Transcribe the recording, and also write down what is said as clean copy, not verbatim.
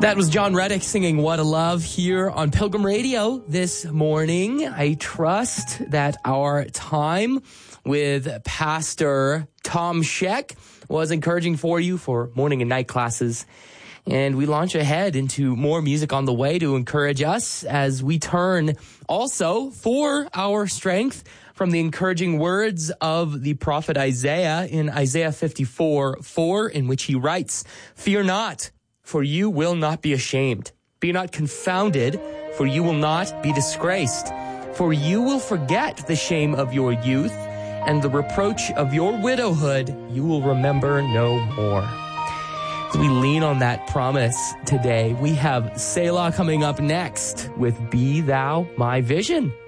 That was John Reddick singing What a Love here on Pilgrim Radio this morning. I trust that our time with Pastor Tom Scheck was encouraging for you for morning and night classes. And we launch ahead into more music on the way to encourage us as we turn also for our strength from the encouraging words of the prophet Isaiah in Isaiah 54:4, in which he writes, "Fear not, for you will not be ashamed. Be not confounded, for you will not be disgraced. For you will forget the shame of your youth, and the reproach of your widowhood you will remember no more." As we lean on that promise today, we have Selah coming up next with Be Thou My Vision.